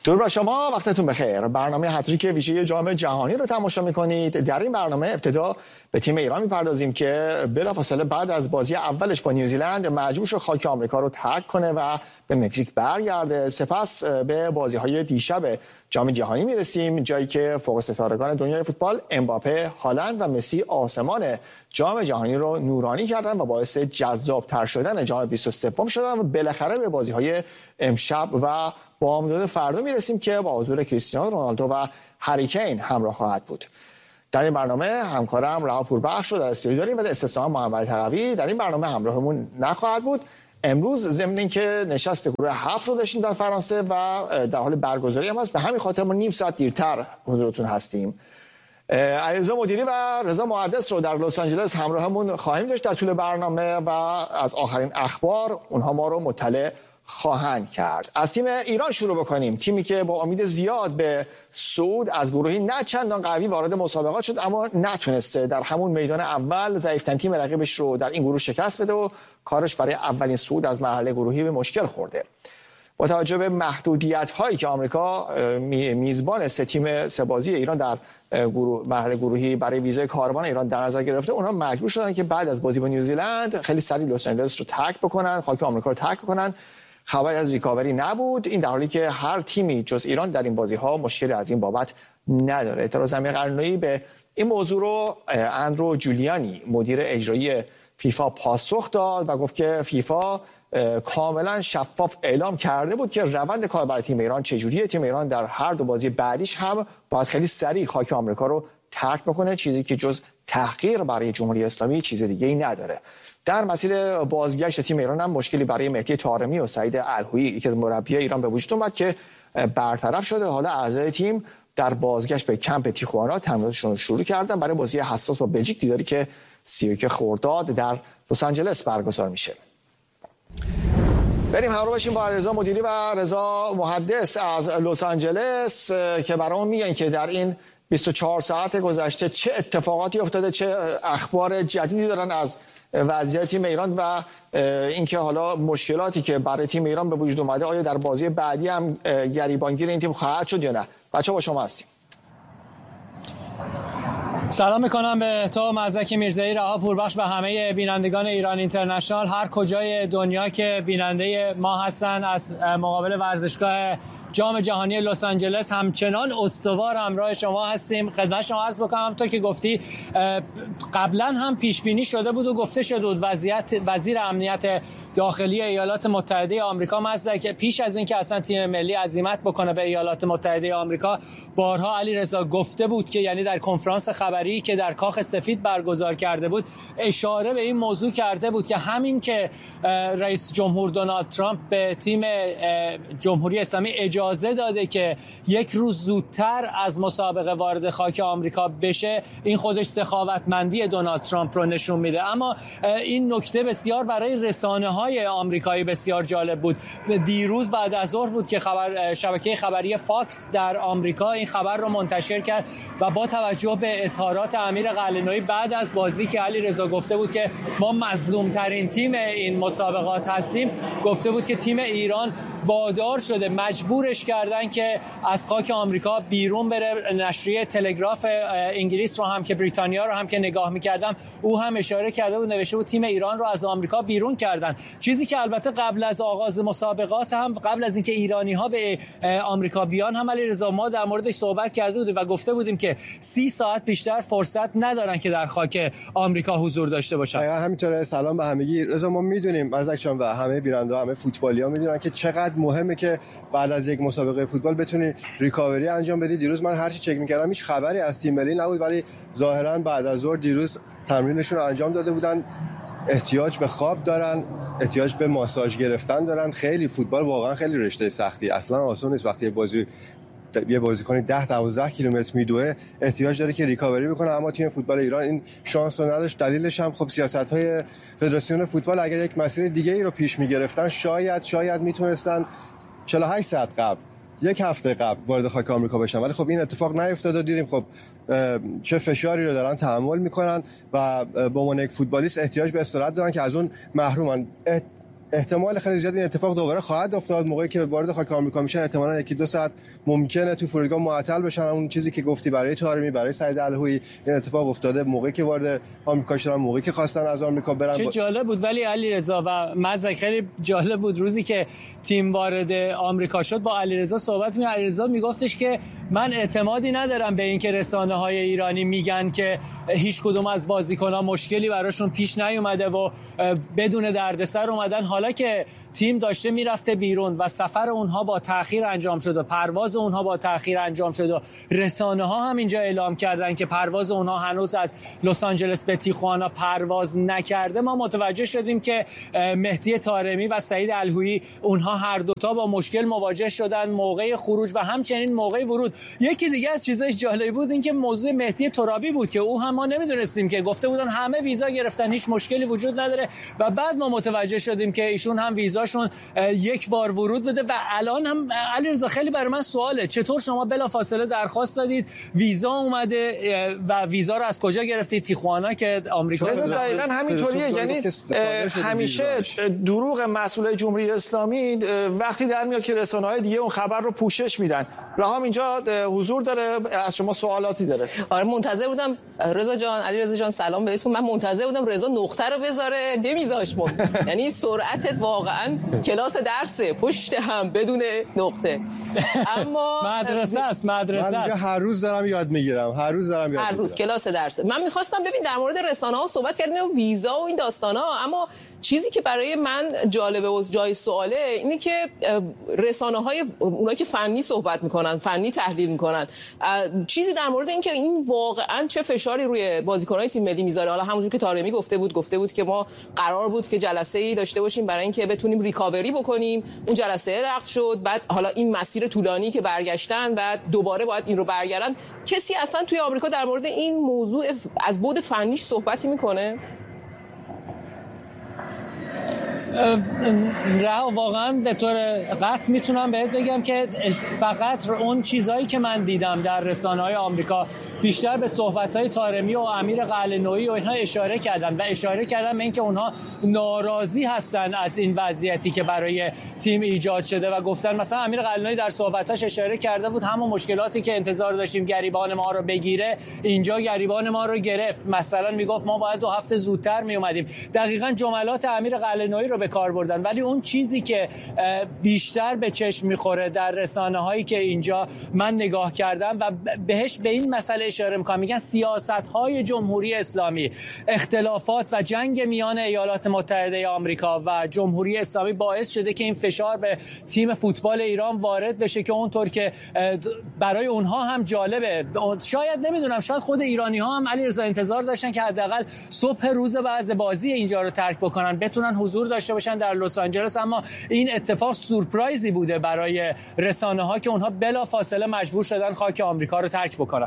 درود بر شما، وقتتون بخیر. برنامه هتریک ویژه جام جهانی رو تماشا می‌کنید. در این برنامه ابتدا به تیم ایران می‌پردازیم که بلافاصله بعد از بازی اولش با نیوزیلند مجبور شد خاک آمریکا رو ترک کنه و به مکزیک برگرده. سپس به بازی‌های دیشب جام جهانی میرسیم، جایی که فوق ستارگان دنیای فوتبال امباپه، هالند و مسی آسمان جام جهانی رو نورانی کردن و باعث جذاب‌تر شدن جام 23 شدن و بالاخره به بازی‌های امشب و بامداد فردا میرسیم که با حضور کریستیانو رونالدو و هری کین همراه خواهد بود. در این برنامه همکارم رها پوربخش رو در استودیو داریم، ولی استثنا محمد تقوی در این برنامه همراهمون نخواهد بود. امروز ضمن اینکه نشست گروه 7 رو داشتیم در فرانسه و در حال برگزاری هم هست، به همین خاطر ما نیم ساعت دیرتر حضورتون هستیم. علیرضا مدیری و رضا محدث رو در لس آنجلس همراهمون خواهیم داشت در طول برنامه و از آخرین اخبار اونها ما رو مطلع خواهند کرد. از تیم ایران شروع بکنیم، تیمی که با امید زیاد به صعود از گروهی نه چندان قوی وارد مسابقات شد، اما نتونسته در همون میدان اول ضعیف‌ترین تیم رقیبش رو در این گروه شکست بده و کارش برای اولین صعود از مرحله گروهی به مشکل خورده. با توجه به محدودیت‌هایی که آمریکا میزبان سه تیم سه بازی ایران در مرحله گروهی برای ویزای کاروان ایران در نظر گرفته، اونها مجبور شدن که بعد از بازی با نیوزیلند خیلی سریع لس آنجلس رو ترک بکنن، خاک آمریکا رو ترک بکنن. خبری از ریکاوری نبود، این در حالی که هر تیمی جز ایران در این بازی‌ها مشکلی از این بابت نداره. اعتراض امیر قلعه‌نویی به این موضوع رو اندرو جولیانی مدیر اجرایی فیفا پاسخ داد و گفت که فیفا کاملا شفاف اعلام کرده بود که روند کار برای تیم ایران چجوریه. تیم ایران در هر دو بازی بعدیش هم باید خیلی سریع خاک آمریکا رو ترک بکنه، چیزی که جز تحقیر برای جمهوری اسلامی چیز دیگه‌ای نداره. در مسیر بازگشت تیم ایران هم مشکلی برای مهدی طارمی و سعید الهویی که مربی ایران به وجود اومد که برطرف شده. حالا اعضای تیم در بازگشت به کمپ تیخوانا تمریناتشون رو شروع کردن برای بازی حساس با بلژیک، دیداری که 31 خرداد در لس آنجلس برگزار میشه. بریم همراه باشیم با علیرضا مدیری و رضا محدث از لس آنجلس که برامون میگن که در این 24 ساعت گذشته چه اتفاقاتی افتاده، چه اخبار جدیدی دارن از وضعیت تیم ایران و اینکه حالا مشکلاتی که برای تیم ایران به وجود اومده آیا در بازی بعدی هم گریبانگیر این تیم خواهد شد یا نه. بچه‌ها با شما هستیم. سلام میکنم به تو مزدک میرزایی، رها پوربخش و همه بینندگان ایران اینترنشنال هر کجای دنیا که بیننده ما هستن. از مقابل ورزشگاه جام جهانی لس آنجلس همچنان استوار همراه شما هستیم. خدمت شما عرض بکنم تا که گفتی قبلا هم پیش بینی شده بود و گفته شده بود وزیر امنیت داخلی ایالات متحده آمریکا مزدک پیش از اینکه اصلا تیم ملی عزیمت بکنه به ایالات متحده آمریکا بارها علیرضا گفته بود که یعنی در کنفرانس خبری که در کاخ سفید برگزار کرده بود اشاره به این موضوع کرده بود که همین که رئیس جمهور دونالد ترامپ به تیم جمهوری اسلامی اجازه داده که یک روز زودتر از مسابقه وارد خاک آمریکا بشه، این خودش سخاوتمندی دونالد ترامپ رو نشون میده. اما این نکته بسیار برای رسانه‌های آمریکایی بسیار جالب بود. دیروز بعد از ظهر بود که شبکه خبری فاکس در آمریکا این خبر رو منتشر کرد و با توجه به اظهارات امیر قلعه‌نویی بعد از بازی که علیرضا گفته بود که ما مظلوم ترین تیم این مسابقات هستیم، گفته بود که تیم ایران وادار شده، مجبورش کردن که از خاک آمریکا بیرون بره. نشریه تلگراف انگلیس رو هم که بریتانیا رو هم که نگاه می‌کردم او هم اشاره کرده بود، نوشته بود تیم ایران رو از آمریکا بیرون کردن، چیزی که البته قبل از آغاز مسابقات هم قبل از اینکه ایرانی‌ها به آمریکا بیان هم علیرضا ما در موردش صحبت کرده بودیم و گفته بودیم که 30 ساعت بیشتر فرصت ندارن که در خاک آمریکا حضور داشته باشن. همینطوره. سلام به همگی. رضا ما میدونیم مزدک جان و همه بیننده همه فوتبالی‌ها میدونن که چقدر مهمه که بعد از یک مسابقه فوتبال بتونی ریکاوری انجام بدی. دیروز من هر چی چک می‌کردم هیچ خبری از تیم ملی نبود، ولی ظاهراً بعد از ظهر دیروز تمرینشون رو انجام داده بودن. احتیاج به خواب دارن، احتیاج به ماساژ گرفتن دارن. خیلی فوتبال واقعا خیلی رشته سختی، اصلا آسون نیست. وقتی یه بازیکن 10-12 کیلومتر میدوه احتیاج داره که ریکاوری بکنه، اما تیم فوتبال ایران این شانس رو نداشت. دلیلش هم خب سیاست‌های فدراسیون فوتبال، اگر یک مسیر دیگه ای رو پیش می‌گرفتن شاید میتونستن 48 ساعت قبل، یک هفته قبل وارد خاک آمریکا بشن، ولی خب این اتفاق نیفتاد و دیدیم خب چه فشاری رو دارن تحمل میکنن و به عنوان یک فوتبالیست احتیاج به استراحت دارن که از اون محرومن. احتمال خیلی زیاد این اتفاق دوباره خواهد افتاد. موقعی که وارد خاک آمریکا میشن احتمالاً 1-2 ساعت ممکنه تو فرودگاه معطل بشن. اون چیزی که گفتی برای طارمی، برای سعید الهویی این اتفاق افتاده موقعی که وارد آمریکا شدن، موقعی که خواستن از آمریکا برن. چه جالب بود. ولی علیرضا و مزک خیلی جالب بود روزی که تیم وارد آمریکا شد با علیرضا صحبت می علیرضا میگفتش که من اعتمادی ندارم به اینکه رسانه‌های ایرانی میگن که هیچ کدوم از بازیکن‌ها مشکلی براشون پیش نیومده و بدون دردسر اومدن، حالا که تیم داشته میرفته بیرون و سفر اونها با تأخیر انجام شد و پرواز اونها با تأخیر انجام شد و رسانه‌ها هم اینجا اعلام کردن که پرواز اونها هنوز از لس آنجلس به تیخوانا پرواز نکرده، ما متوجه شدیم که مهدی طارمی و سعید الهویی اونها هر دوتا با مشکل مواجه شدن موقع خروج و همچنین موقع ورود. یکی دیگه از چیزای جالبی بود این که موضوع مهدی ترابی بود که او هم ما نمیدونستیم، که گفته بودن همه ویزا گرفتن، هیچ مشکلی وجود نداره و بعد ما متوجه شدیم که ایشون هم ویزاشون یک بار ورود بده. و الان هم علیرضا خیلی برای من سواله چطور شما بلافاصله درخواست دادید، ویزا اومده و ویزا رو از کجا گرفتید؟ تیخوانا که آمریکا. دقیقاً همینطوریه. یعنی همیشه دروغ مسئولای جمهوری اسلامی وقتی در میاد که رسانه‌های دیگه اون خبر رو پوشش میدن. رهام اینجا حضور داره، از شما سوالاتی داره. آره منتظر بودم رضا جان، علیرضا جان سلام بهتون. من منتظر بودم رضا نقطه رو بذاره، نمیذاش. یعنی سرعتت واقعا کلاس درسه، پشت هم بدون نقطه. اما مدرسه است. من هر روز دارم یاد میگیرم، هر روز کلاس درسه. من میخواستم ببین در مورد رسانه‌ها صحبت کردیم و ویزا و این داستانا، اما چیزی که برای من جالبه و جای سواله اینه که رسانه‌های اونایی که فنی صحبت میکنن، فنی تحلیل میکنن، چیزی در مورد اینکه این واقعا چه فشاری روی بازیکن‌های تیم ملی میذاره. حالا همونجور که طارمی گفته بود که ما قرار بود که جلسه‌ای داشته باشیم برای اینکه بتونیم ریکاوری بکنیم، اون جلسه رفت شد، بعد حالا این مسیر طولانی که برگشتن و دوباره باید این رو برگردن. کسی اصلا توی آمریکا در مورد این موضوع از بعد فنیش صحبتی میکنه؟ واقعا به طور قطع میتونم بهت بگم که فقط اون چیزایی که من دیدم در رسانه‌های آمریکا بیشتر به صحبت‌های طارمی و امیر قلعه‌نویی و اینها اشاره کردن به اینکه اونها ناراضی هستن از این وضعیتی که برای تیم ایجاد شده و گفتن مثلا امیر قلعه‌نویی در صحبتاش اشاره کرده بود همون مشکلاتی که انتظار داشتیم گریبان ما رو بگیره اینجا گریبان ما رو گرفت. مثلا میگفت ما باید 2 هفته زودتر می اومدیم. دقیقاً جملات امیر قلعه‌نویی رو به کار بردن. ولی اون چیزی که بیشتر به چشم میخوره در رسانه‌هایی که اینجا من نگاه کردم و بهش به این مسئله اشاره میکنم، میگن سیاست‌های جمهوری اسلامی، اختلافات و جنگ میان ایالات متحده آمریکا و جمهوری اسلامی باعث شده که این فشار به تیم فوتبال ایران وارد بشه که اونطور که برای اونها هم جالبه، شاید نمیدونم شاید خود ایرانی‌ها هم علیرضا انتظار داشتن که حداقل صبح روز بعد بازی اینجا رو ترک بکنن، بتونن حضور داشته باشن در لس آنجلس، اما این اتفاق سورپرایزی بوده برای رسانه‌ها که اونها بلافاصله مجبور شدن خاک آمریکا رو ترک بکنن.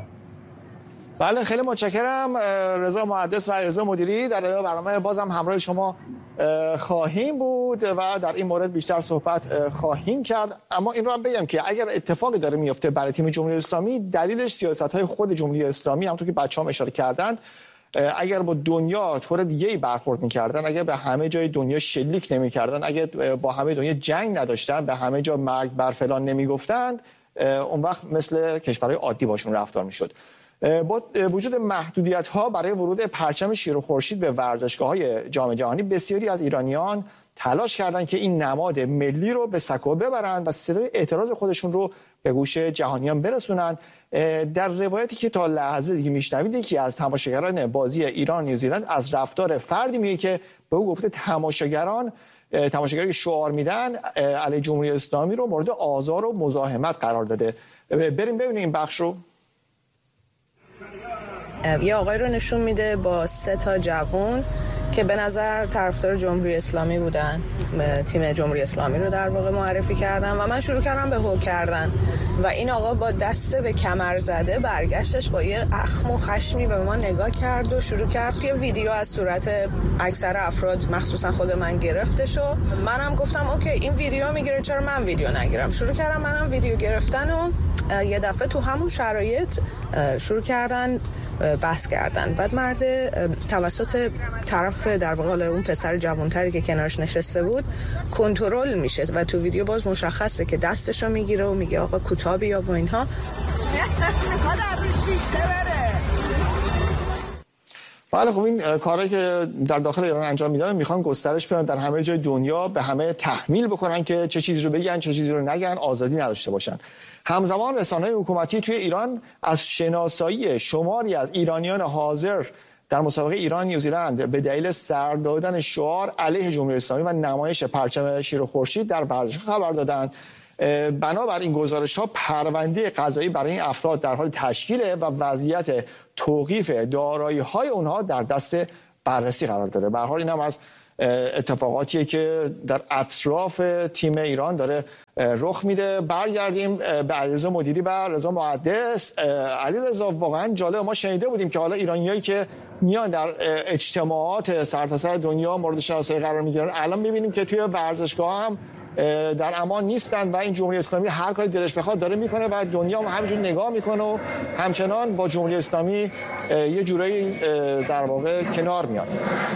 بله خیلی متشکرم رضا محدث و رضا مدیری. در ادامه برنامه بازم همراه شما خواهیم بود و در این مورد بیشتر صحبت خواهیم کرد. اما این رو هم بگم که اگر اتفاقی داره میفته برای تیم جمهوری اسلامی، دلیلش سیاست‌های خود جمهوری اسلامی، همونطور که بچه‌ها اشاره کردند. اگر با دنیا طور دیگه‌ای برخورد می‌کردن، اگر به همه جای دنیا شلیک نمی‌کردن، اگر با همه دنیا جنگ نداشتن، به همه جا مرگ بر فلان نمیگفتند، اون وقت مثل کشورهای عادی باشون رفتار می‌شد. با وجود محدودیت‌ها برای ورود پرچم شیر و خورشید به ورزشگاه‌های جام جهانی، بسیاری از ایرانیان تلاش کردند که این نماد ملی رو به سکو ببرند و صدای اعتراض خودشون رو به گوش جهانیان برسونند. در روایتی که تا لحظه دیگه میشنوید، یکی از تماشاگران بازی ایران نیوزیلند از رفتار فردی میگه که به او گفته تماشاگرانی که شعار میدن علیه جمهوری اسلامی رو مورد آزار و مزاحمت قرار داده. بریم ببینیم این بخش رو. یه آقای رو نشون میده با 3 تا جوان که به نظر طرفدار جمهوری اسلامی بودن، تیم جمهوری اسلامی رو در واقع معرفی کردن و من شروع کردم به هو کردن و این آقا با دست به کمر زده برگشتش با یه اخم و خشمی به ما نگاه کرد و شروع کرد که ویدیو از صورت اکثر افراد مخصوصا خود من گرفتش و منم گفتم اوکی این ویدیو میگیره چرا من ویدیو نگیرم. شروع کردم منم ویدیو گرفتن و یه دفعه تو همون شرایط شروع کردن بحث کردن. بعد مرد توسط طرف طرف در واقع اون پسر جوانتری که کنارش نشسته بود کنترل میشه و تو ویدیو باز مشخصه که دستشو میگیره و میگه آقا کوتاه بیا و اینها. بله خب این کاری که در داخل ایران انجام میدن میخوان گسترش بدن در همه جای دنیا، به همه تحمیل بکنن که چه چیزی رو بگن چه چیزی رو نگن، آزادی نداشته باشن. همزمان رسانه‌های حکومتی توی ایران از شناسایی شماری از ایرانیان حاضر در مسابقه ایران نیوزیلند به دلیل سر دادن شعار علیه جمهوری اسلامی و نمایش پرچم شیر و خورشید در ورزشگاه خبر دادند. بنابر این گزارش‌ها پرونده قضایی برای این افراد در حال تشکیله و وضعیت توقیف دارایی‌های اونها در دست بررسی قرار داره. به هر حال اینم از اتفاقاتیه که در اطراف تیم ایران داره رخ میده. برگردیم به علیرضا مدیری و رضا محدث. علیرضا واقعا جالب، ما شنیده بودیم که حالا ایرانیایی که میان در اجتماعات سرتاسر دنیا مورد شناسایی قرار میگیرن، الان میبینیم که توی ورزشگاه هم در امان نیستند و این جمهوری اسلامی هر کاری دلش بخواد داره میکنه و دنیا هم همینجور نگاه میکنه و همچنان با جمهوری اسلامی یه جورایی در واقع کنار میاد.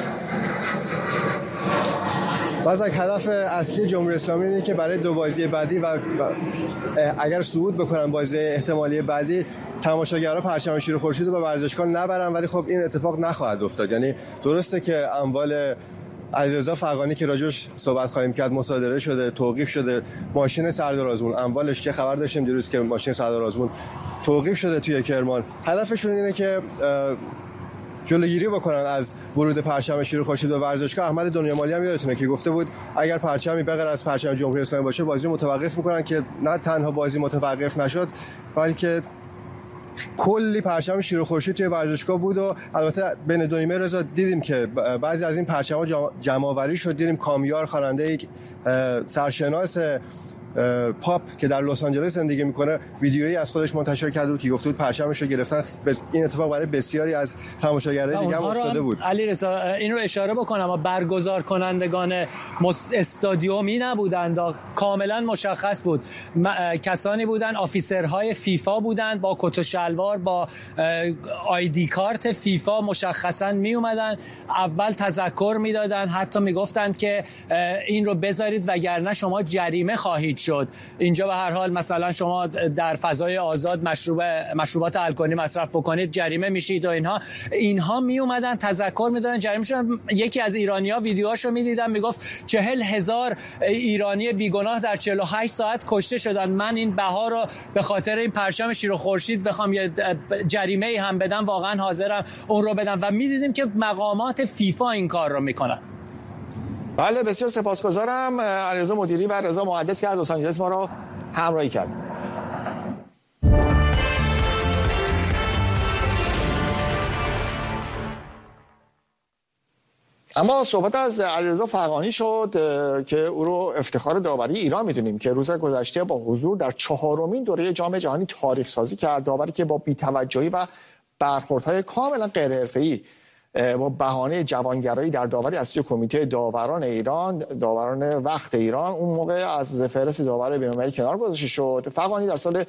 بازک هدف اصلی جمهوری اسلامی اینه که برای دو بازی بعدی و اگر صعود بکنن بازی احتمالی بعدی تماشاگرها پرچم شیر و خورشید رو به ورزشگاه نبرن، ولی خب این اتفاق نخواهد افتاد. یعنی درسته که اموال علیرضا فغانی که راجعش صحبت خواهیم کرد مصادره شده، توقیف شده، ماشین سردار آزمون اموالش که خبر داشتیم دیروز که ماشین سردار آزمون توقیف شده توی کرمان. هدفشون اینه که جلوگیری بکنن از ورود پرچم شیر و خورشید به ورزشگاه. احمد دنیامالی هم یادتونه که گفته بود اگر پرچمی بغیر از پرچم جمهوری اسلامی باشه بازی متوقف میکنن، که نه تنها بازی متوقف نشد بلکه کلی پرچم شیر و خورشید توی ورزشگاه بود. و البته بین دو نیمه رضا دیدیم که بعضی از این پرچم‌ها جمع‌آوری شد. دیدیم کامیار خواننده یک سرشناس پاپ که در لس آنجلس زندگی میکنه ویدیویی از خودش منتشر کرده بود که گفته بود پرچمش رو گرفتن. این اتفاق برای بسیاری از تماشاگرای دیگه هم افتاده بود. علیرضا این رو اشاره بکنم، اما برگزار کنندگان استادیومی نبودند، کاملا مشخص بود کسانی بودند، آفیسرهای فیفا بودند با کت و شلوار با آیدی کارت فیفا مشخصا می اومدن، اول تذکر میدادن، حتی میگفتند که این رو بذارید وگرنه شما جریمه خواهید شد. اینجا به هر حال مثلا شما در فضای آزاد مشروبات الکلی مصرف بکنید جریمه میشید و اینها می اومدن تذکر میدادن، جریمه شدن. یکی از ایرانی‌ها ویدیوهاشو میدیدم میگفت 40,000 ایرانی بیگناه در 48 ساعت کشته شدن، من این بها رو به خاطر این پرچم شیر و خورشید بخوام یه جریمه‌ای هم بدم واقعا حاضرم اون رو بدم. و میدیدیم که مقامات فیفا این کار رو میکنن. بله بسیار سپاسگزارم علیرضا مدیری و رضا محدث که از لس آنجلس ما را همراهی کرد. اما صحبت از علیرضا فغانی شد که او رو افتخار داوری ایران میدونیم که روز گذشته با حضور در 4مین دوره جام جهانی تاریخ سازی کرد. داوری که با بی‌توجهی و برخوردهای کاملا غیر حرفه‌ای با بهانه جوانگرایی در داوری از سوی کمیته داوران ایران، داوران وقت ایران، اون موقع از فهرست داور بین‌المللی کنار گذاشته شد. فغانی در سال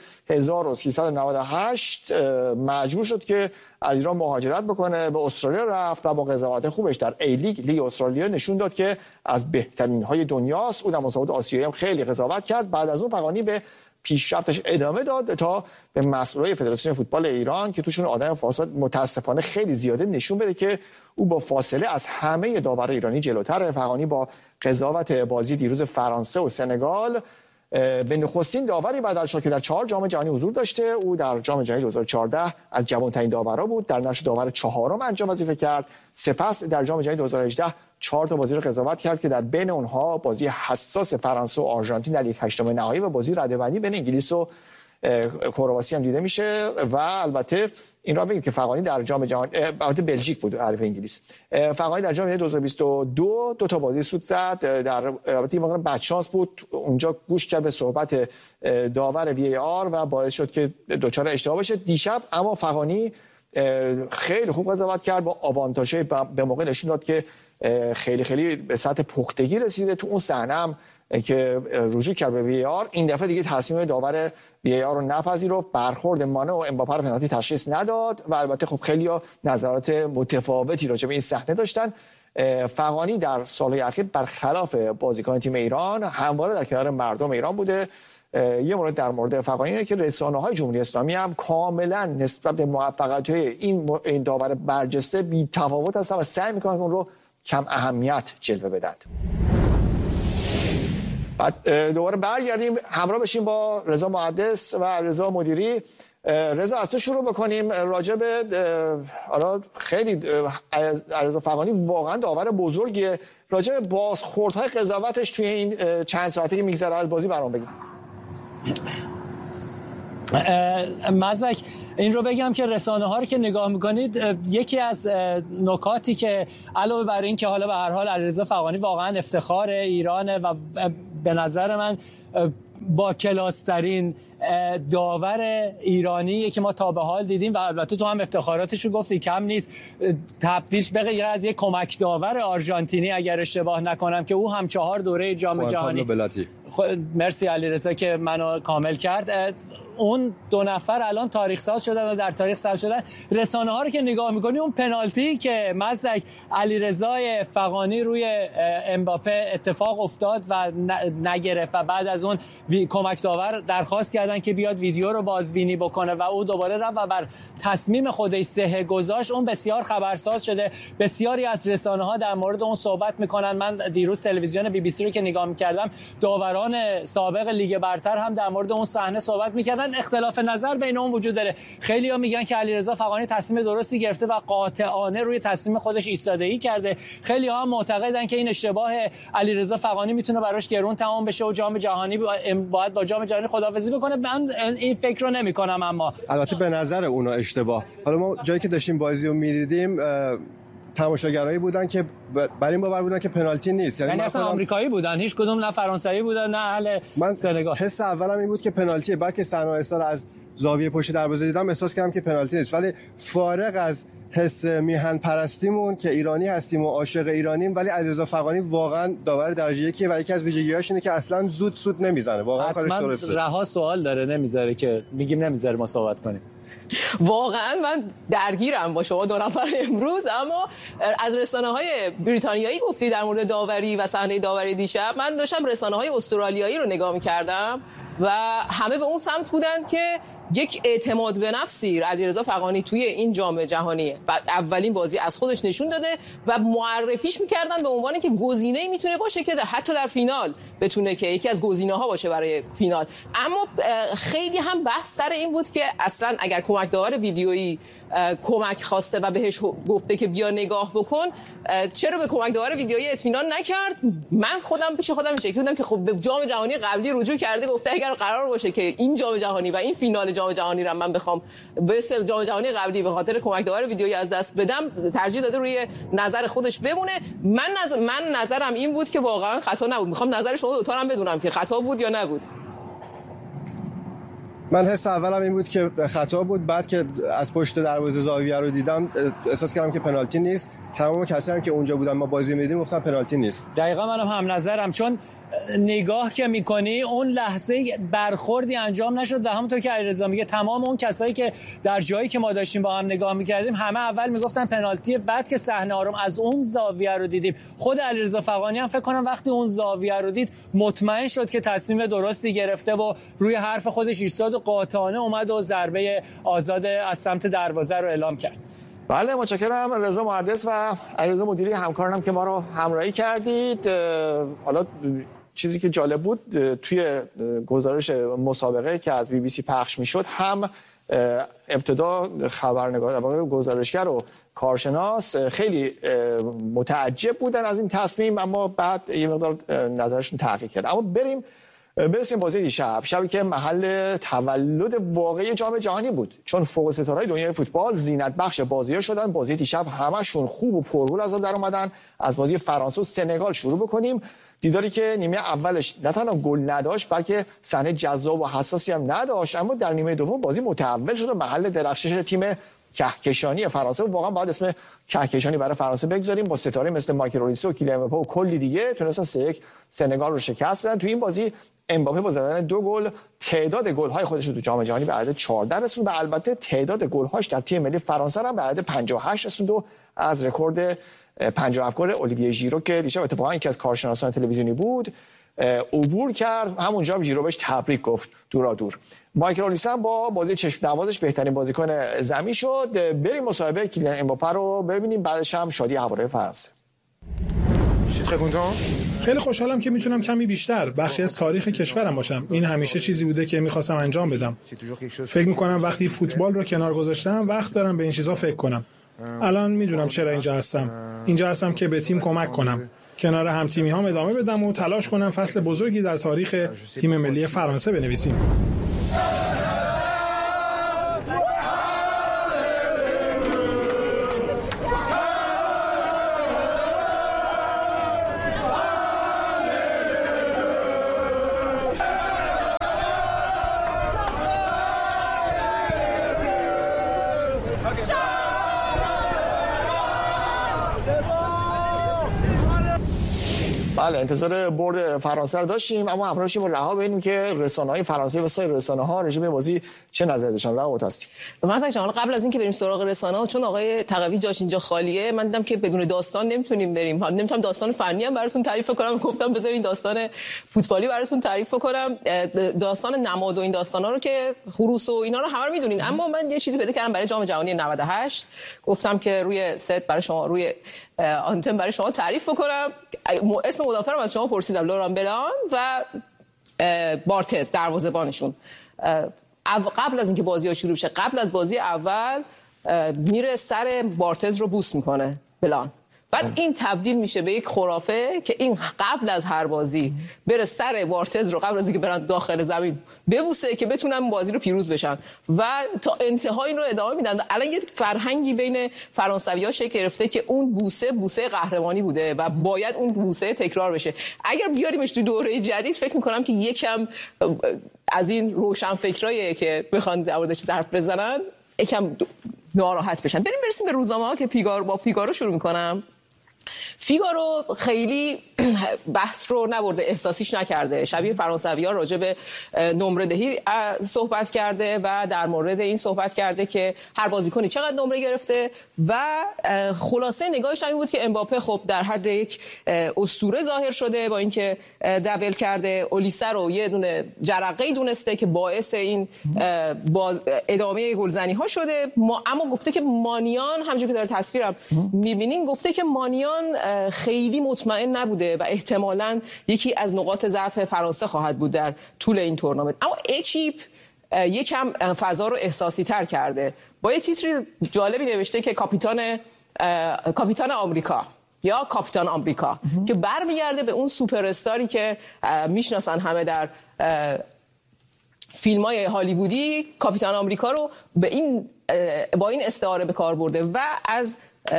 1398 مجبور شد که از ایران مهاجرت بکنه، به استرالیا رفت و با قضاوت خوبش در لیگ استرالیا نشون داد که از بهترین های دنیاست. او در مسابقات آسیایی هم خیلی قضاوت کرد. بعد از اون فغانی به پیشرفتش ادامه داد تا به مسئولای فدراسیون فوتبال ایران که توشون آدم فاسد متاسفانه خیلی زیاده نشون بده که او با فاصله از همه داورای ایرانی جلوتره. فغانی با قضاوت بازی دیروز فرانسه و سنگال به نخستین داوری بدل شد که در 4 جام جهانی حضور داشته. او در جام جهانی 2014 از جوان‌ترین داورا بود، در نقش داور 4م انجام وظیفه کرد. سپس در جام جهانی 2018 4 تا بازی رو قضاوت کرد که در بین اونها بازی حساس فرانسه و آرژانتین در 1/8 نهایی و بازی رده‌بندی بین انگلیس و کرواسی هم دیده میشه. و البته این را بگیم که فغانی در جام جهانی البته بلژیک بود حریف انگلیس. فغانی در جام جهانی 2022 2 تا بازی سود زد. در البته این واقعا بدشانس بود، اونجا گوش کرد به صحبت داور وی آر و باعث شد که دچار اشتباه بشه دیشب. اما فغانی خیلی خوب قضاوت کرد، با آوانتاژهای به موقع نشون داد که خیلی به سطح پختگی رسیده. تو اون صحنه هم که رجوع کرد به وی آر، این دفعه دیگه تصمیم داور وی آر رو نپذیرفت، برخورد مانه و امباپه رو پنالتی تشخیص نداد و البته خب خیلی‌ها نظرات متفاوتی راجع به این صحنه داشتن. فغانی در سالهای اخیر برخلاف بازیکن تیم ایران همواره در کنار مردم ایران بوده. یه مورد در مورد فغانی اینه که رسانه‌های جمهوری اسلامی هم کاملا نسبت به موفقیت‌های این داور برجسته بی‌تفاوت هستن و سعی می‌کنن اون رو کم اهمیت جلوه بدن. بعد دوباره برگردیم همراه بشیم با رضا محدث و رضا مدیری. رضا از تو شروع بکنیم. راجع به خیلی علیرضا فغانی واقعا داور بزرگیه. راجع به بازخوردهای قضاوتش توی این چند ساعته که میگذره از بازی برام بگیم. مزک این رو بگم که رسانه ها رو که نگاه میکنید، یکی از نکاتی که علاوه بر این که حالا به هر حال علیرضا فغانی واقعا افتخار ایرانه و به نظر من با کلاسترین داور ایرانیه که ما تا به حال دیدیم و البته تو هم افتخاراتش رو گفتی کم نیست، تبدیلش به غیر از یک کمک داور آرژانتینی اگر اشتباه نکنم که او هم 4 دوره جام جهانی. مرسی علیرضا که منو کامل کرد. اون 2 نفر الان تاریخ ساز شدن و در تاریخ ثبت شدن. رسانه ها رو که نگاه می‌کنی اون پنالتی که مزدک علیرضا فغانی روی امباپه اتفاق افتاد و نگرفت و بعد از اون کمک داور درخواست کردن که بیاد ویدیو رو بازبینی بکنه و او دوباره رفت و بر تصمیم خودش صحه گذاشت. اون بسیار خبرساز شده. بسیاری از رسانه ها در مورد اون صحبت میکنن. من دیروز تلویزیون BBC رو که نگاه می‌کردم، داوران سابق لیگ برتر هم در مورد اون صحنه صحبت می‌کردن. اختلاف نظر بین اون وجود داره. خیلی‌ها میگن که علیرضا فغانی تصمیم درستی گرفته و قاطعانه روی تصمیم خودش ایستادگی کرده. خیلی‌ها معتقدن که این اشتباه علیرضا فغانی میتونه براش گرون تمام بشه و جام جهانی باید با جام جهانی خداحافظی بکنه. من این فکر رو نمی‌کنم. اما البته به نظر اونا اشتباه. حالا ما جایی که داشتیم بازی رو می‌دیدیم تماشاگرایی بودن که برای این باور بودن که پنالتی نیست. یعنی اصلا آمریکایی بودن، هیچ کدوم نه فرانسوی بودن نه اهل سنگال. حس اولم این بود که پنالتیه، بعد که صحنه رو از زاویه پشت دروازه دیدم احساس کردم که پنالتی نیست. ولی فارغ از حس میهن پرستیمون که ایرانی هستیم و عاشق ایرانیم، ولی علیرضا فغانی واقعا داور درجه یکیه و یکی از ویژگی‌هاش اینه که اصلا زود سود نمیزنه. واقعا کارش درسته. رها سوال داره نمیذاره که میگیم نمیذاره ما صحبت کنیم. واقعا من درگیرم با شما 2 نفر امروز. اما از رسانه‌های بریتانیایی گفتی در مورد داوری و صحنه داوری دیشب. من داشتم رسانه‌های استرالیایی رو نگاه می‌کردم و همه به اون سمت بودن که یک اعتماد به نفسی علیرضا فغانی توی این جام جهانی اولین بازی از خودش نشون داده و معرفیش می‌کردن به عنوان که گزینه‌ای میتونه باشه که حتی در فینال بتونه که یکی از گزینه‌ها باشه برای فینال. اما خیلی هم بحث سر این بود که اصلا اگر کمک داور ویدیویی کمک خواسته و بهش گفته که بیا نگاه بکن، چرا به کمک داور ویدیویی اطمینان نکرد؟ من خودم پیش خودم شکل بودم که خب به جام جهانی قبلی رجوع کرده، گفته اگر قرار باشه که این جام جهانی و این فینال جام جهانی رو من بخوام به جام جهانی قبلی به خاطر کمک داور ویدیویی از دست بدم، ترجیح داده روی نظر خودش بمونه. من نظرم این بود که واقعا خطا نبود. میخوام نظر شما دو تا هم بدونم که خطا بود یا نبود. من حس اولم این بود که خطا بود، بعد که از پشت دروازه زاویه رو دیدم احساس کردم که پنالتی نیست. تمام کسایی هم که اونجا بودن ما بازی می‌دیدیم گفتن پنالتی نیست. دقیقاً منم هم نظرم، چون نگاه که می‌کنی اون لحظه برخوردی انجام نشد و همونطور که علیرضا میگه تمام اون کسایی که در جایی که ما داشتیم با هم نگاه می‌کردیم همه اول میگفتن پنالتی، بعد که صحنه آرام از اون زاویه رو دیدیم خود علیرضا فغانی هم فکر کنم وقتی اون زاویه رو دید مطمئن شد که تصمیم درستی گرفته و روی حرف خودش ایستاد و قاطعانه اومد و ضربه آزاد از سمت دروازه رو اعلام کرد. بله متشکرم رضا محدث و علیرضا مدیری همکارانم که ما رو همراهی کردید. حالا چیزی که جالب بود توی گزارش مسابقه که از BBC پخش میشد، هم ابتدا خبرنگار گزارشگر و کارشناس خیلی متعجب بودن از این تصمیم، اما بعد یه مقدار نظرشون تغییر کرد. اما برسیم بازی دیشب، شبی که محل تولد واقعی جام جهانی بود، چون فوق ستارهای دنیای فوتبال زینت بخش بازی‌ها شدن. بازی دیشب همشون خوب و پرگل از آب در اومدن. از بازی فرانسه و سنگال شروع بکنیم. دیداری که نیمه اولش نه تنها گل نداشت بلکه صحنه جذاب و حساسی هم نداشت، اما در نیمه دوم بازی متحول شد و محل درخشش تیم کهکشانی فرانسه، واقعا باید اسم کهکشانی برای فرانسه بگذاریم، با ستاره مثل مایکل اولیسه و کیلیان امباپه و کلی دیگه تونستن 3-1 سنگال رو شکست بدن. تو این بازی امباپه با زدن 2 گل تعداد گل‌های خودش رو تو جام جهانی به عدد 14 رسوند و البته تعداد گل‌هاش در تیم ملی فرانسه هم به عدد 58 رسوند و از رکورد 57 گل اولیویه ژیرو که دیشب اتفاقا یکی از کارشناسان تلویزیونی بود عبور کرد. همونجا ژیرو بهش تبریک گفت دورا دور. مایکل اولیسن با بازی چشم نوازش بهترین بازیکن زمین شد. بریم مصاحبه کیلیان امباپه رو ببینیم، بعدش هم شادی هواداری فرانسه. خیلی خوشحالم که میتونم کمی بیشتر بخشی از تاریخ کشورم باشم. این همیشه چیزی بوده که میخواستم انجام بدم. فکر میکنم وقتی فوتبال رو کنار گذاشتم وقت دارم به این چیزا فکر کنم. الان میدونم چرا اینجا هستم. اینجا هستم که به تیم کمک کنم، کنار هم‌تیمی هام ادامه بدم و تلاش کنم فصل بزرگی در تاریخ تیم ملی فرانسه بنویسیم. بله انتظار برد فرانسه رو داشتیم، اما همراه شیم رها ببینیم که رسانه‌های فرانسه و سایر رسانه‌ها راجع به بازی چه نظری داشتن. رها هستیم. مثلا قبل از اینکه بریم سراغ رسانه‌ها، چون آقای تقوی جاش اینجا خالیه، من دیدم که بدون داستان نمیتونیم بریم. نمیتونم داستان فنی هم براتون تعریف کنم، گفتم بذارین داستان فوتبالی براتون تعریف کنم. داستان نماد و این داستانا رو که خروس و اینا رو همه رو میدونین، اما من یه چیزی پیدا کردم برای جام جهانی 98. گفتم که روی ست برای شما، روی آنتن برای شما تعریف کنم. اسم مدافع رو از شما پرسیدم، لوران بلان و بارتز دروازه‌بانشون. قبل از اینکه بازی‌ها شروع بشه، قبل از بازی اول میره سر بارتز رو بوس میکنه بلان. بعد این تبدیل میشه به یک خرافه که این قبل از هر بازی بره سر بارتز رو قبل از اینکه برن داخل زمین ببوسه که بتونن بازی رو پیروز بشن و تا انتها این رو ادامه میدن. الان یه فرهنگی بین فرانسوی‌ها شکل گرفته که اون بوسه قهرمانی بوده و باید اون بوسه تکرار بشه. اگر بیاریمش تو دوره جدید فکر میکنم که یکم از این روشن فکراییه که بخوان در موردش حرف بزنن یکم ناراحت بشن. برسیم به روزنامه‌ها که فیگارو شروع میکنم. فیگارو خیلی بحث رو نبرده، احساسیش نکرده. شبیه فرانسوی‌ها راجع به نمره دهی صحبت کرده و در مورد این صحبت کرده که هر بازیکنی چقدر نمره گرفته و خلاصه نگاهش این بود که امباپه خب در حد یک اسطوره ظاهر شده با اینکه دبل کرده. اولیسه رو یه دونه جرقه‌ای دونسته که باعث این ادامه گلزنی ها شده. اما گفته که مانیان، همونجوری که داره تصویرم می‌بینین، گفته که مانیان خیلی مطمئن نبوده و احتمالاً یکی از نقاط ضعف فرانسه خواهد بود در طول این تورنمنت. اما اکیپ یکم فضا رو احساسی تر کرده با یه تیتری جالبی نوشته که کاپیتان آمریکا یا کاپیتان آمریکا که برمیگرده به اون سوپر استاری که میشناسن همه در فیلم‌های هالیوودی. کاپیتان آمریکا رو با این استعاره به کار برده و از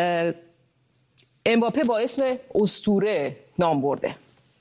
امباپه با اسم اسطوره نام برده.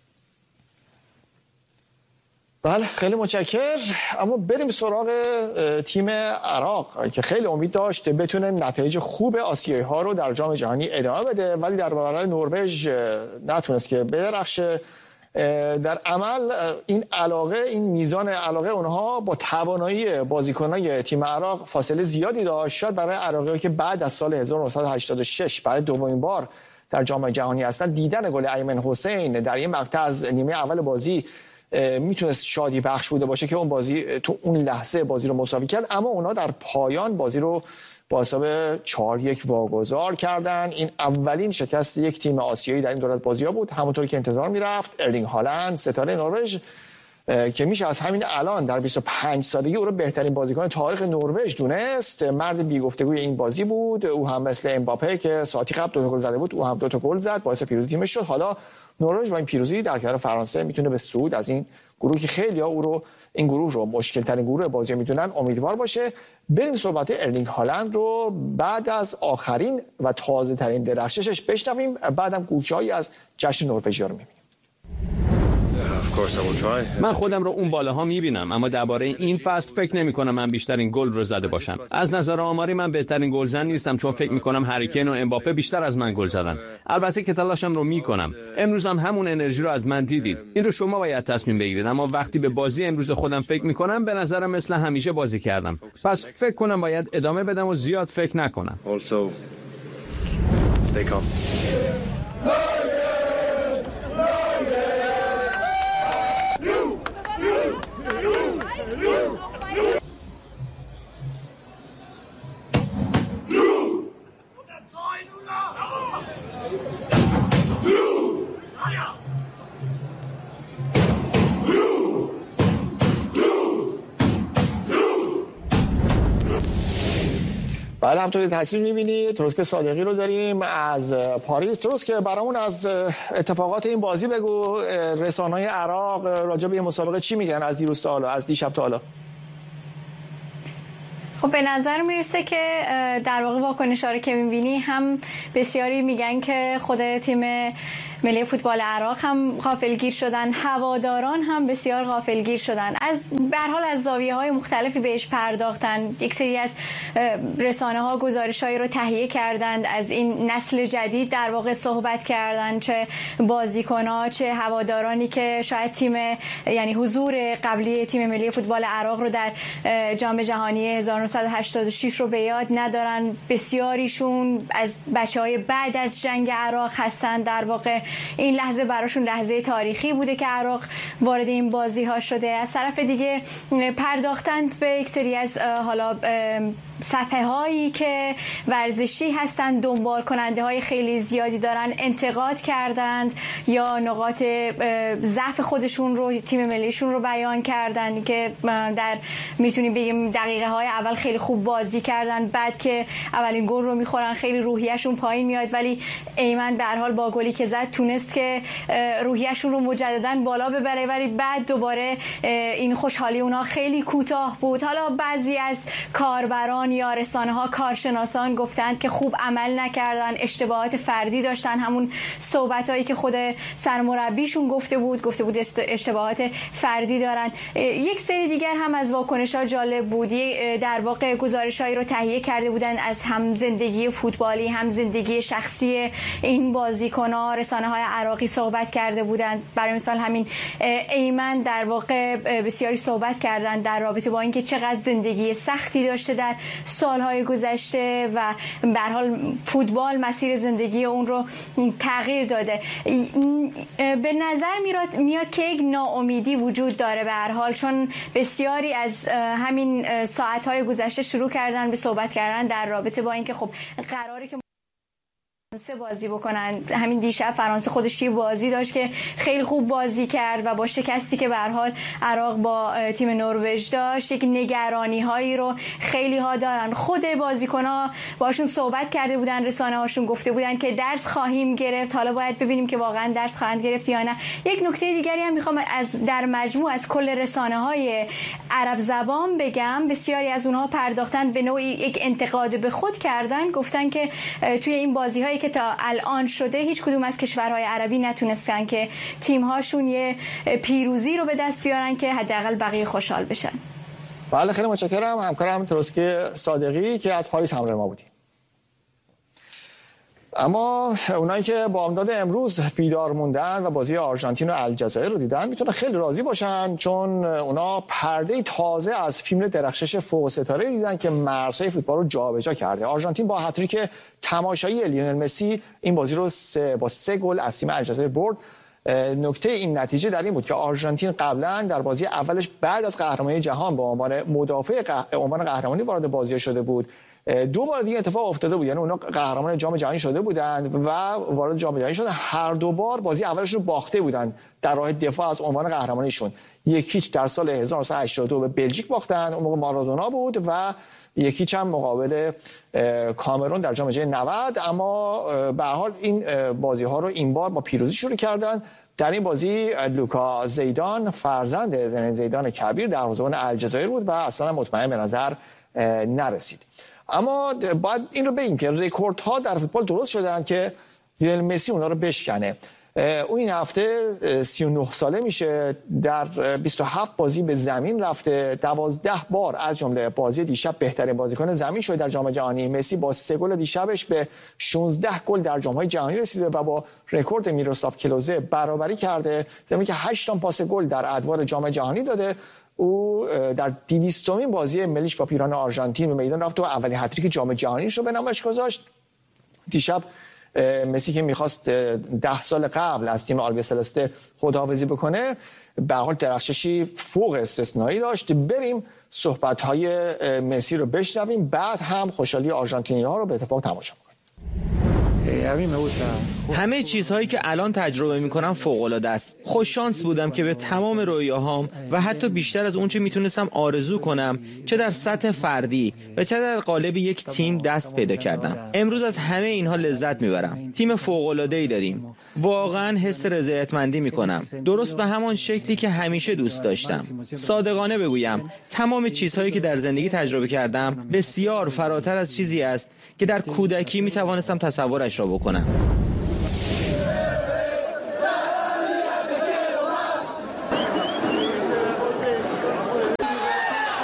بله خیلی متشکر. اما بریم سراغ تیم عراق که خیلی امید داشت بتونه نتایج خوب آسیایی ها رو در جام جهانی ادامه بده، ولی در برابر نروژ نتونست که بدرخشه. در عمل این میزان علاقه اونها با توانایی بازیکنای تیم عراق فاصله زیادی داشت. شاید برای عراقی‌ها که بعد از سال 1986 برای دومین بار در جام جهانی هستن دیدن گل ایمن حسین در این مقطع از نیمه اول بازی میتونست شادی بخش بوده باشه که اون بازی تو اون لحظه بازی رو مساوی کرد، اما اونا در پایان بازی رو با حساب 4-1 واگذار کردن. این اولین شکست یک تیم آسیایی در این دوره از بازی‌ها بود، همونطوری که انتظار میرفت. ارلینگ هالند ستاره نروژ که میشه از همین الان در 25 سالگی او رو بهترین بازیکن تاریخ نروژ دونست. مرد بی‌گفتگوی این بازی بود. او هم مثل امباپه که ساعتی قبل 2 گل زده بود، او هم 2 گل زد، باعث پیروزی تیمش شد. حالا نروژ با این پیروزی در کنار فرانسه میتونه به صعود از این گروه که خیلی‌ها او رو این گروه رو مشکل ترین گروه بازی میدونن امیدوار باشه. بریم صحبت ارلینگ هالند رو بعد از آخرین و تازه ترین درخششش بشنویم، بعدم گوشه‌ای از جشن نروژ رو میبینیم. من خودم رو اون بالاها میبینم، اما درباره این فصل فکر نمی‌کنم من بیشترین گل رو زده باشم. از نظر آماری من بهترین گلزن نیستم، چون فکر می‌کنم هری کین و امباپه بیشتر از من گل زدن. البته که تلاشم رو می‌کنم. امروز هم همون انرژی رو از من دیدید. این رو شما باید تصمیم بگیرید، اما وقتی به بازی امروز خودم فکر می‌کنم به نظرم مثل همیشه بازی کردم. پس فکر کنم باید ادامه بدم و زیاد فکر نکنم. they come. بله همطوری تصویر می‌بینید تروسک صادقی رو داریم از پاریس. تروسک برامون از اتفاقات این بازی بگو، رسانه‌های عراق راجع به این مسابقه چی میگن از دیروز تا حالا، از دیشب تا حالا؟ خب به نظر میرسه که در واقع واکنش‌ها رو که می‌بینی هم بسیاری میگن که خود تیم ملی فوتبال عراق هم غافلگیر شدن، هواداران هم بسیار غافلگیر شدن، به هر حال از زاویه‌های مختلفی بهش پرداختن. یک سری از رسانه‌ها گزارش‌هایی رو تهیه کردند، از این نسل جدید در واقع صحبت کردند، چه بازیکن‌ها چه هوادارانی که شاید یعنی حضور قبلی تیم ملی فوتبال عراق رو در جام جهانی 1986 رو به یاد ندارن. بسیاریشون از بچه‌های بعد از جنگ عراق هستن. در واقع این لحظه براشون لحظه تاریخی بوده که عراق وارد این بازی ها شده. از طرف دیگه پرداختند به یک سری از حالا صفحه هایی که ورزشی هستند، دنبال کننده های خیلی زیادی دارن، انتقاد کردند یا نقاط ضعف خودشون رو، تیم ملیشون رو بیان کردند که میتونیم بگیم دقیقه های اول خیلی خوب بازی کردن، بعد که اولین گل رو میخورن خیلی روحیه‌شون پایین میاد، ولی ایمن به هر حال با گلی که زد تونست که روحیه‌شون رو مجددا بالا ببره، ولی بعد دوباره این خوشحالی اونها خیلی کوتاه بود. حالا بعضی از کاربران یا رسانه‌ها، کارشناسان گفتند که خوب عمل نکردن، اشتباهات فردی داشتن، همون صحبتایی که خود سرمربیشون گفته بود اشتباهات فردی دارن. یک سری دیگر هم از واکنش‌ها جالب بود، در واقع گزارش‌هایی رو تهیه کرده بودن از هم زندگی فوتبالی، هم زندگی شخصی این بازیکن‌ها. رسانه‌های عراقی صحبت کرده بودن، برای مثال همین ایمن در واقع بسیاری صحبت کردن در رابطه با اینکه چقدر زندگی سختی داشته در سالهای گذشته و به هر حال فوتبال مسیر زندگی اون رو تغییر داده. به نظر میاد که یک ناامیدی وجود داره به هر حال، چون بسیاری از همین ساعتهای گذشته شروع کردن به صحبت کردن در رابطه با اینکه خب قراره که فرانسه بازی بکنن. همین دیشب فرانسه خودش یه بازی داشت که خیلی خوب بازی کرد و با شکستی که به هر حال عراق با تیم نروژ داشت، یک نگرانی هایی رو خیلی ها دارن. خود بازیکن‌ها باشون صحبت کرده بودن، رسانه هاشون گفته بودن که درس خواهیم گرفت. حالا باید ببینیم که واقعا درس خواهند گرفت یا نه. یک نکته دیگری هم میخوام در مجموع از کل رسانه های عرب زبان بگم، بسیاری از اونها پرداختن به نوعی یک انتقاد به خود کردن، گفتن که توی این بازی هایی که تا الان شده هیچ کدوم از کشورهای عربی نتونستن که تیم‌هاشون یه پیروزی رو به دست بیارن که حداقل بقیه خوشحال بشن. بله خیلی متشکرم همکارم تروسک صادقی که از پاریس همراه ما بودی. اما اونایی که با امداد امروز بیدار موندن و بازی آرژانتین و الجزایر رو دیدن میتونن خیلی راضی باشن، چون اونا پرده تازه از فیلم درخشش فوق ستاره دیدن که مرزهای فوتبال رو جابجا کرده. آرژانتین با هتریک تماشایی لیونل مسی این بازی رو با 3 گل از تیم الجزایر برد. نکته این نتیجه در این بود که آرژانتین قبلا در بازی اولش بعد از قهرمانی جهان با عنوان مدافع عنوان قهرمانی وارد بازی شده بود. 2 بار دیگه اتفاق افتاده بود، یعنی اونا قهرمان جام جهانی شده بودند و وارد جام جهانی شدن. هر 2 بار بازی اولش رو باخته بودند در راه دفاع از عنوان قهرمانیشون. 1-0 در سال 1982 به بلژیک باختن، اون موقع مارادونا بود، و 1-0 هم مقابل کامرون در جام جهانی 90. اما به هر حال این بازی ها رو این بار با پیروزی شروع کردن. در این بازی لوکا زیدان فرزند زنین زیدان کبیر دروازه‌بان الجزایر بود و اصلا مطمئن به نظر نرسید. اما باید این رو بگیم که رکوردها در فوتبال درست شدن که لیونل مسی اونا رو بشکنه. او این هفته 39 ساله میشه، در 27 بازی به زمین رفته، 12 بار از جمله بازی دیشب بهترین بازیکن زمین شده در جام جهانی. مسی با 3 گل دیشبش به 16 گل در جام‌های جهانی رسیده و با رکورد میروسلاو کلوزه برابری کرده، زمین که 8 پاس گل در ادوار جام جهانی داده. او در 200مین بازی ملیش با پیران آرژانتین به میدان رفت و اولین هتریک جام جهانیش رو به نامش گذاشت. دیشب مسی که میخواست 10 سال قبل از تیم آلبی سلسته خداحافظی بکنه، به هر حال درخششی فوق استثنایی داشت. بریم صحبت‌های مسی رو بشنویم، بعد هم خوشحالی آرژانتینی‌ها رو به اتفاق تماشا کنیم. همه چیزهایی که الان تجربه میکنم فوق‌العاده است. خوش شانس بودم که به تمام رویاهام و حتی بیشتر از اون چه میتونستم آرزو کنم، چه در سطح فردی و چه در قالب یک تیم دست پیدا کردم. امروز از همه اینها لذت میبرم. تیم فوق‌العاده‌ای داریم. واقعا حس رضایتمندی میکنم، درست به همان شکلی که همیشه دوست داشتم. صادقانه بگویم تمام چیزهایی که در زندگی تجربه کردم بسیار فراتر از چیزی است که در کودکی میتوانستم تصورش را بکنم.